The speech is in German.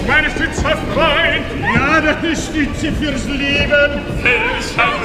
meine Stütze, Freund. Ja, deine Stütze fürs Leben. Welcher